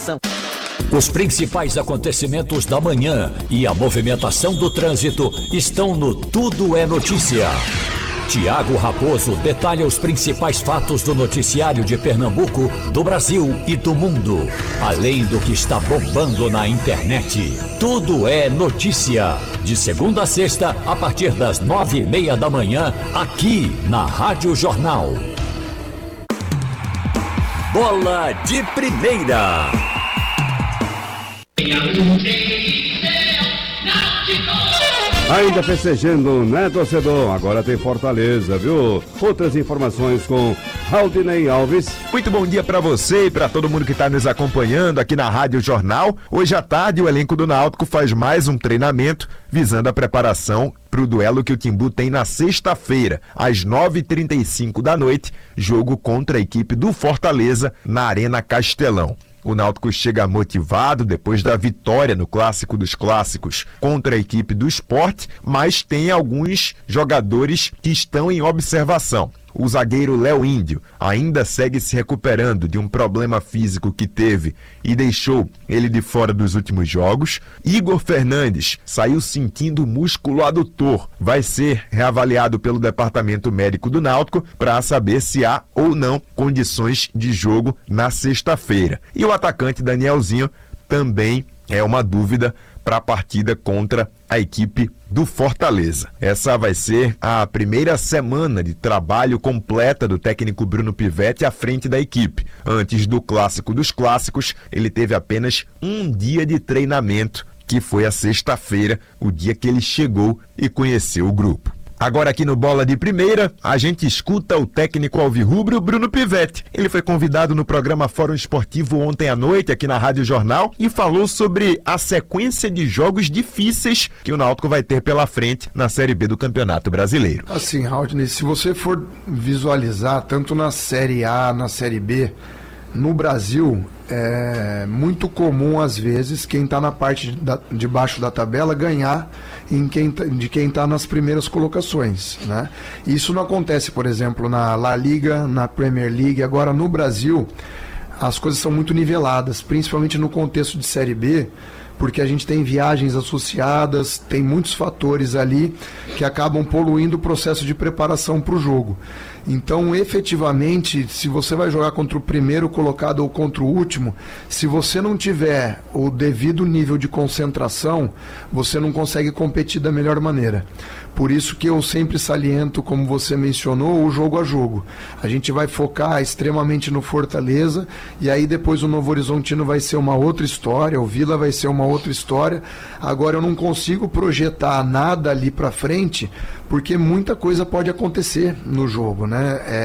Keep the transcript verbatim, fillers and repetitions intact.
informação. Os principais acontecimentos da manhã e a movimentação do trânsito estão no Tudo é Notícia. Tiago Raposo detalha os principais fatos do noticiário de Pernambuco, do Brasil e do mundo, além do que está bombando na internet. Tudo é Notícia, de segunda a sexta, a partir das nove e meia da manhã, aqui na Rádio Jornal. Bola de Primeira. Ainda festejando, né, torcedor? Agora tem Fortaleza, viu? Outras informações com Aldinei Alves. Muito bom dia pra você e pra todo mundo que tá nos acompanhando aqui na Rádio Jornal. Hoje à tarde, o elenco do Náutico faz mais um treinamento visando a preparação pro duelo que o Timbu tem na sexta-feira, às nove e trinta e cinco da noite, jogo contra a equipe do Fortaleza na Arena Castelão. O Náutico chega motivado depois da vitória no Clássico dos Clássicos contra a equipe do Sport, mas tem alguns jogadores que estão em observação. O zagueiro Léo Índio ainda segue se recuperando de um problema físico que teve e deixou ele de fora dos últimos jogos. Igor Fernandes saiu sentindo o músculo adutor. Vai ser reavaliado pelo Departamento Médico do Náutico para saber se há ou não condições de jogo na sexta-feira. E o atacante Danielzinho também é uma dúvida para a partida contra a equipe do Fortaleza. Essa vai ser a primeira semana de trabalho completa do técnico Bruno Pivetti à frente da equipe. Antes do Clássico dos Clássicos, ele teve apenas um dia de treinamento, que foi a sexta-feira, o dia que ele chegou e conheceu o grupo. Agora aqui no Bola de Primeira, a gente escuta o técnico alvirrubro Bruno Pivetti. Ele foi convidado no programa Fórum Esportivo ontem à noite aqui na Rádio Jornal e falou sobre a sequência de jogos difíceis que o Náutico vai ter pela frente na Série B do Campeonato Brasileiro. Assim, Raudney, se você for visualizar tanto na Série A, na Série B, no Brasil é muito comum às vezes quem está na parte da, de baixo da tabela ganhar em quem, de quem está nas primeiras colocações, né? Isso não acontece, por exemplo, na La Liga, na Premier League. Agora no Brasil as coisas são muito niveladas, principalmente no contexto de Série B, porque a gente tem viagens associadas, tem muitos fatores ali que acabam poluindo o processo de preparação para o jogo. Então, efetivamente, se você vai jogar contra o primeiro colocado ou contra o último, se você não tiver o devido nível de concentração, você não consegue competir da melhor maneira. Por isso que eu sempre saliento, como você mencionou, o jogo a jogo. A gente vai focar extremamente no Fortaleza, e aí depois o Novo Horizontino vai ser uma outra história, o Vila vai ser uma outra história. Agora eu não consigo projetar nada ali para frente, porque muita coisa pode acontecer no jogo, né? É,